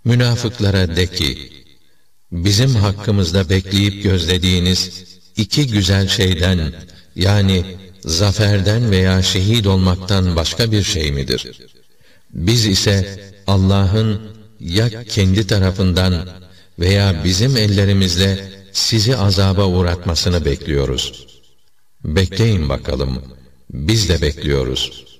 Münafıklara de ki, bizim hakkımızda bekleyip gözlediğiniz iki güzel şeyden, yani zaferden veya şehit olmaktan başka bir şey midir? Biz ise Allah'ın ya kendi tarafından veya bizim ellerimizle sizi azaba uğratmasını bekliyoruz. Bekleyin bakalım, biz de bekliyoruz.